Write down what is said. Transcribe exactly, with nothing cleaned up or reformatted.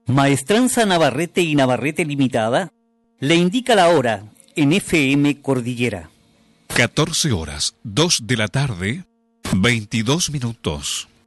Maestranza Navarrete y Navarrete Limitada le indica la hora en F M Cordillera. catorce horas, dos de la tarde, veintidós minutos.